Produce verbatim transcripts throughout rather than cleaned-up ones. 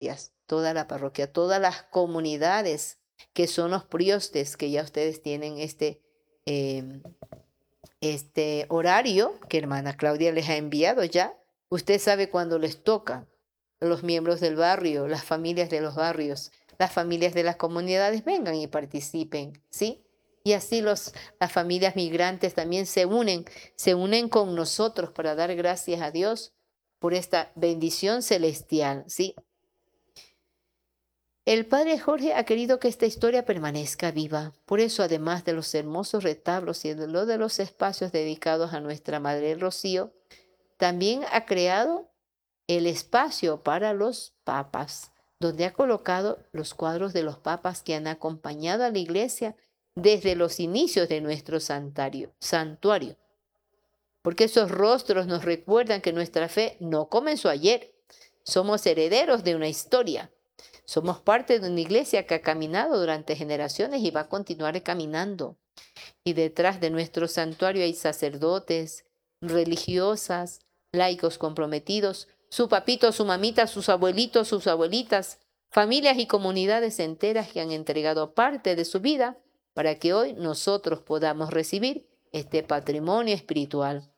parroquias, toda la parroquia, todas las comunidades que son los priostes, que ya ustedes tienen este, eh, este horario que hermana Claudia les ha enviado ya. Usted sabe cuándo les toca. Los miembros del barrio, las familias de los barrios, las familias de las comunidades vengan y participen, ¿sí? Y así los, las familias migrantes también se unen, se unen con nosotros para dar gracias a Dios por esta bendición celestial, ¿sí? El padre Jorge ha querido que esta historia permanezca viva. Por eso, además de los hermosos retablos y de lo de los espacios dedicados a nuestra Madre Rocío, también ha creado el espacio para los papas, donde ha colocado los cuadros de los papas que han acompañado a la iglesia desde los inicios de nuestro santuario, santuario. Porque esos rostros nos recuerdan que nuestra fe no comenzó ayer. Somos herederos de una historia. Somos parte de una iglesia que ha caminado durante generaciones y va a continuar caminando. Y detrás de nuestro santuario hay sacerdotes, religiosas, laicos comprometidos, su papito, su mamita, sus abuelitos, sus abuelitas, familias y comunidades enteras que han entregado parte de su vida para que hoy nosotros podamos recibir este patrimonio espiritual.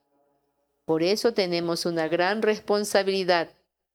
Por eso tenemos una gran responsabilidad.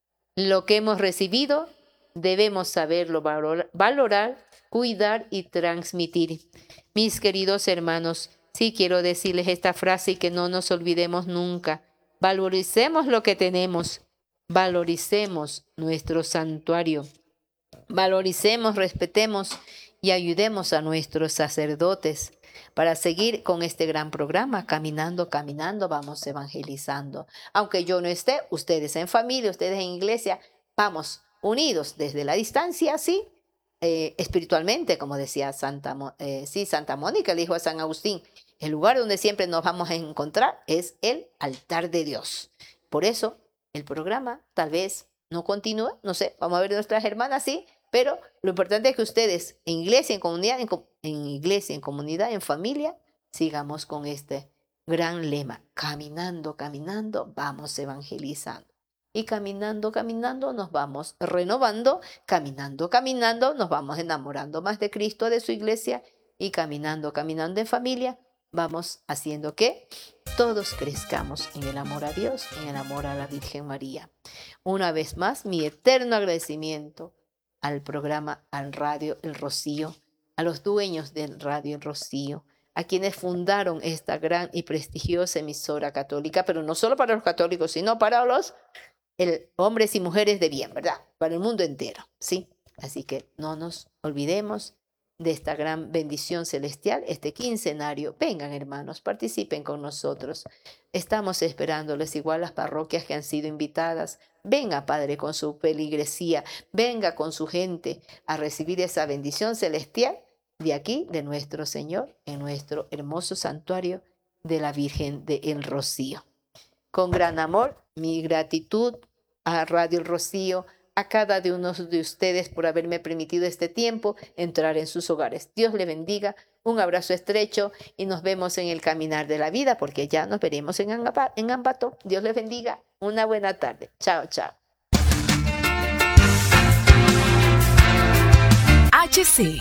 Lo que hemos recibido debemos saberlo valorar, cuidar y transmitir. Mis queridos hermanos, sí quiero decirles esta frase y que no nos olvidemos nunca. Valoricemos lo que tenemos. Valoricemos nuestro santuario. Valoricemos, respetemos y ayudemos a nuestros sacerdotes para seguir con este gran programa. Caminando, caminando, vamos evangelizando. Aunque yo no esté, ustedes en familia, ustedes en iglesia, vamos unidos desde la distancia, sí, eh, espiritualmente, como decía Santa, eh, sí, Santa Mónica, le dijo a San Agustín, el lugar donde siempre nos vamos a encontrar es el altar de Dios. Por eso, el programa tal vez no continúe, no sé, vamos a ver nuestras hermanas, sí, pero lo importante es que ustedes en iglesia, en comunidad, en, en iglesia, en comunidad, en familia, sigamos con este gran lema, caminando, caminando, vamos evangelizando. Y caminando, caminando, nos vamos renovando, caminando, caminando, nos vamos enamorando más de Cristo, de su iglesia, y caminando, caminando en familia, vamos haciendo que todos crezcamos en el amor a Dios, en el amor a la Virgen María. Una vez más, mi eterno agradecimiento al programa, al Radio El Rocío, a los dueños del Radio El Rocío, a quienes fundaron esta gran y prestigiosa emisora católica, pero no solo para los católicos, sino para los el, hombres y mujeres de bien, ¿verdad? Para el mundo entero, ¿sí? Así que no nos olvidemos de esta gran bendición celestial, este quincenario. Vengan, hermanos, participen con nosotros. Estamos esperándoles, igual las parroquias que han sido invitadas. Venga, Padre, con su feligresía, venga con su gente a recibir esa bendición celestial de aquí, de nuestro Señor, en nuestro hermoso santuario de la Virgen de El Rocío. Con gran amor, mi gratitud a Radio El Rocío, a cada uno de ustedes por haberme permitido este tiempo entrar en sus hogares. Dios le bendiga, un abrazo estrecho y nos vemos en el caminar de la vida, porque ya nos veremos en Ambato. Dios les bendiga, una buena tarde. Chao, chao. H C